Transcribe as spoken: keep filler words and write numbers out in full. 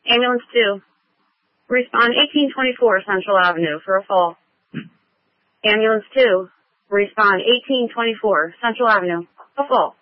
Ambulance two. Respond eighteen twenty-four Central Avenue for a fall. Ambulance two. Respond eighteen twenty-four Central Avenue. A fall.